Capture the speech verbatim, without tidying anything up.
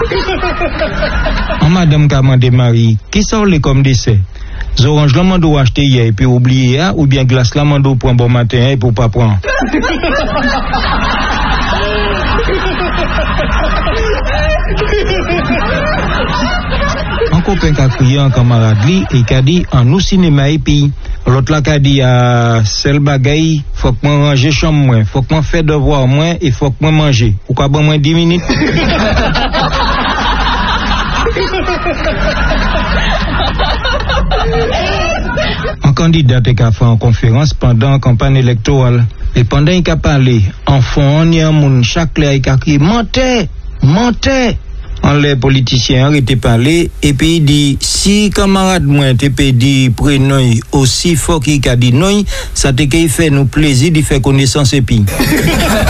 En madame Kamande Marie, qui sort les comme décès? Orange la mando acheter hier et puis oublier hein, ou bien glace la mando pour un bon matin et pour pas prendre. Un copain qui a crié un camarade li et qui a dit en nous cinéma et puis l'autre là qui a dit à celle bagaille faut que moi ranger chambre moins, faut que moi faire devoir moins et faut que moi manger. Ou quoi bon moins dix minutes. Un candidat qui a fait une conférence pendant la campagne électorale. Et pendant qu'il a parlé, enfant, on y a un monde, chaque lait qui a crié, mentez, mentez. En les politiciens arrêté parler, et puis il dit, si camarade moi te peut dire prénom aussi fort qu'il a dit non, ça te fait nous plaisir de faire connaissance et puis.